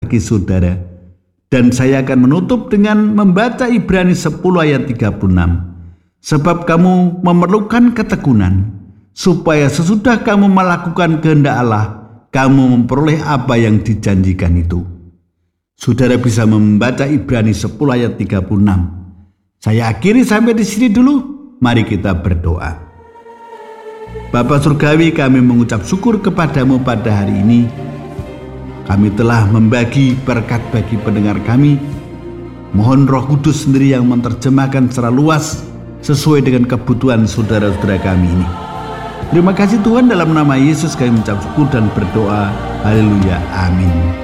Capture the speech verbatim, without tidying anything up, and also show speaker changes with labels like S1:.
S1: bagi saudara. Dan saya akan menutup dengan membaca Ibrani sepuluh ayat tiga puluh enam. Sebab kamu memerlukan ketekunan, supaya sesudah kamu melakukan kehendak Allah, kamu memperoleh apa yang dijanjikan itu. Saudara bisa membaca Ibrani sepuluh ayat tiga puluh enam. Saya akhiri sampai di sini dulu. Mari kita berdoa. Bapa Surgawi, kami mengucap syukur kepadamu pada hari ini. Kami telah membagi berkat bagi pendengar kami. Mohon Roh Kudus sendiri yang menerjemahkan secara luas sesuai dengan kebutuhan saudara-saudara kami ini. Terima kasih Tuhan, dalam nama Yesus kami mengucap syukur dan berdoa. Haleluya, amin.